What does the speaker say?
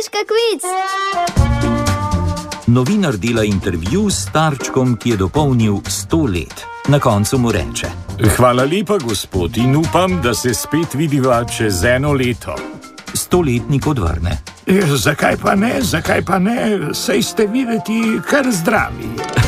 Lučka kviz. Novinar dela intervju s starčkom, ki je dopolnil 100 let. Na koncu mu reče: Hvala lepa, gospod, in upam, da se spet vidiva čez 1 leto. 100-letnik odvrne: Zakaj pa ne, saj ste videti kar zdravi.